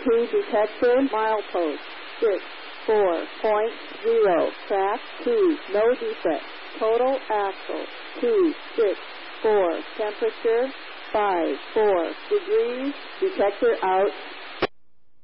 ET detector, milepost 64.0, track 2, no defect, total axle 264, temperature 54 degrees, detector out.